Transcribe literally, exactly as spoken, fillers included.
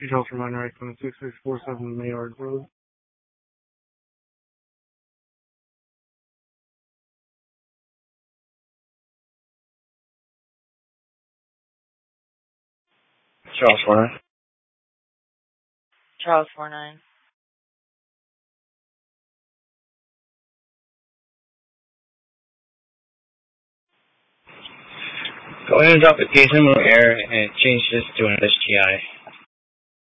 Charles for Minor Icon six six four seven Maynard Road. Charles four nine. Charles four nine. Go ahead and drop the case in air and change this to an S G I.